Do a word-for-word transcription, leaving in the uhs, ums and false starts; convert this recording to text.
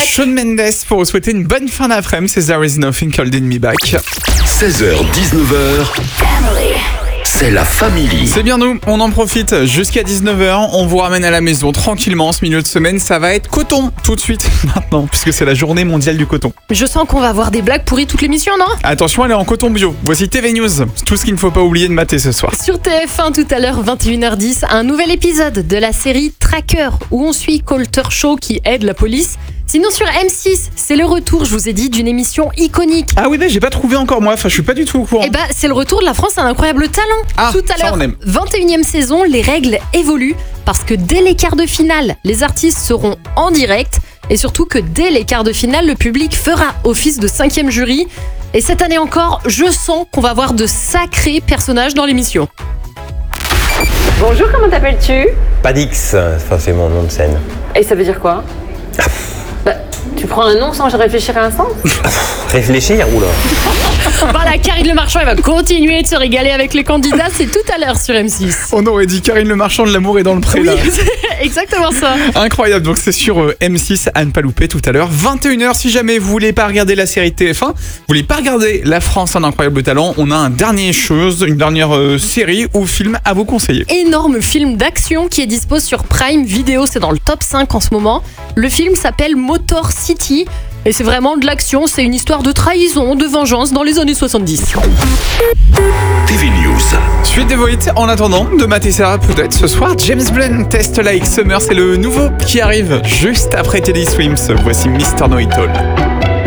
Shawn Mendes pour vous souhaiter une bonne fin d'après-midi, c'est There Is Nothing Holding Me Back. seize heures dix-neuf heures, c'est la famille. C'est bien nous, on en profite jusqu'à dix-neuf heures, on vous ramène à la maison tranquillement ce milieu de semaine, ça va être coton tout de suite maintenant, puisque c'est la journée mondiale du coton. Je sens qu'on va avoir des blagues pourries toute l'émission, non ? Attention, elle est en coton bio. Voici T V News, tout ce qu'il ne faut pas oublier de mater ce soir. Sur T F un tout à l'heure, vingt et une heures dix, un nouvel épisode de la série Tracker, où on suit Colter Shaw qui aide la police. Sinon sur M six, c'est le retour, je vous ai dit, d'une émission iconique. Ah oui, mais j'ai pas trouvé encore moi, enfin je suis pas du tout au courant. Et bah c'est le retour de la France à un incroyable talent. Ah, tout à ça, l'heure, on aime. vingt et unième saison, les règles évoluent parce que dès les quarts de finale, les artistes seront en direct et surtout que dès les quarts de finale, le public fera office de cinquième jury. Et cette année encore, je sens qu'on va avoir de sacrés personnages dans l'émission. Bonjour, comment t'appelles-tu ? Padix, enfin, c'est mon nom de scène. Et ça veut dire quoi ? Bah, tu prends un nom sans réfléchir à un sens ? Réfléchir, oula. Voilà, Karine Le Marchand, elle va continuer de se régaler avec les candidats, c'est tout à l'heure sur M six. On aurait dit Karine Le Marchand de l'amour est dans le pré Oui, là. c'est exactement ça. Incroyable, donc c'est sur euh, M six, à ne pas louper tout à l'heure. vingt et une heures, si jamais vous voulez pas regarder la série T F un, vous voulez pas regarder La France, un incroyable talent, on a un dernier chose, une dernière euh, série ou film à vous conseiller. Énorme film d'action qui est dispo sur Prime Video, c'est dans le top cinq en ce moment. Le film s'appelle Motor City et c'est vraiment de l'action, c'est une histoire de trahison, de vengeance dans les années soixante-dix. T V News. Suite des Voids, en attendant de mater ça peut-être ce soir, James Blunt, Test Like Summer, c'est le nouveau qui arrive juste après Teddy Swims. Voici mister Know It All.